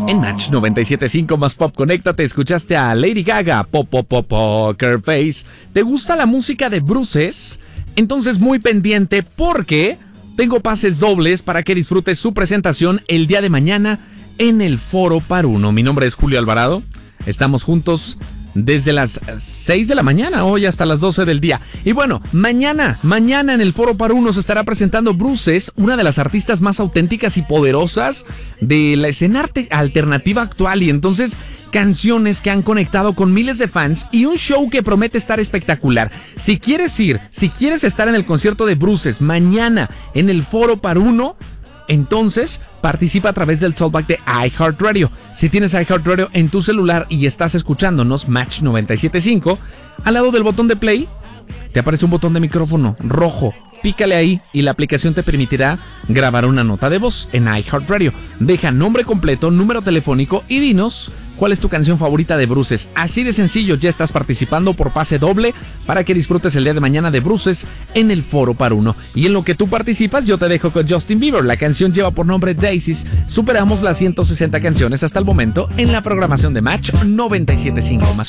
En Match 97.5 más pop, conéctate. Escuchaste a Lady Gaga, Poker Face. ¿Te gusta la música de Bruces? Entonces muy pendiente porque tengo pases dobles para que disfrutes su presentación el día de mañana en el Foro Par Uno. Mi nombre es Julio Alvarado. Estamos juntos desde las 6 de la mañana, hoy hasta las 12 del día. Y bueno, mañana en el Foro Par Uno se estará presentando Bruces, una de las artistas más auténticas y poderosas de la escena alternativa actual. Y entonces, canciones que han conectado con miles de fans y un show que promete estar espectacular. Si quieres estar en el concierto de Bruces mañana en el Foro Par Uno, entonces participa a través del Talkback de iHeartRadio. Si tienes iHeartRadio en tu celular y estás escuchándonos Match 97.5, al lado del botón de play te aparece un botón de micrófono rojo. Pícale ahí y la aplicación te permitirá grabar una nota de voz en iHeartRadio. Deja nombre completo, número telefónico y dinos cuál es tu canción favorita de Bruces. Así de sencillo, ya estás participando por pase doble para que disfrutes el día de mañana de Bruces en el Foro Par Uno. Y en lo que tú participas, yo te dejo con Justin Bieber. La canción lleva por nombre Daisies. Superamos las 160 canciones hasta el momento en la programación de Match 97.5 más